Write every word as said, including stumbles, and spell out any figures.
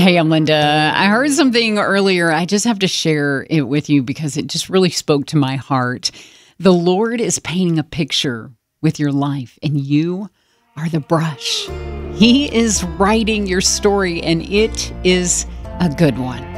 Hey, I'm Linda. I heard something earlier. I just have to share it with you because it just really spoke to my heart. The Lord is painting a picture with your life, and you are the brush. He is writing your story, and it is a good one.